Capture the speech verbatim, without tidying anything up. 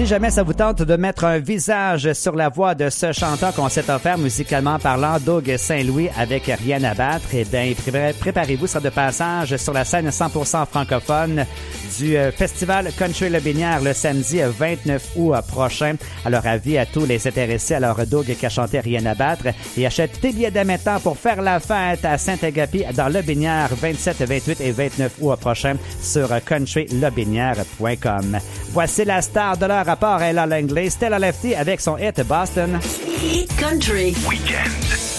Si jamais ça vous tente de mettre un visage sur la voix de ce chanteur qu'on s'est offert musicalement parlant, Doug Saint-Louis avec Rien à battre, eh bien, préparez-vous, ça de passage sur la scène cent pour cent francophone du Festival Country Lobinière le samedi vingt-neuf août prochain. Alors, avis à tous les intéressés. Alors, Doug qui a chanté Rien à battre et achète tes billets dès maintenant pour faire la fête à Saint-Agapi dans Lobinière vingt-sept, vingt-huit et vingt-neuf août prochain sur country lobinière point com. Voici la star de leur rapport, Ella Langley, Stella Lefty avec son hit Boston. Hit Country Weekend.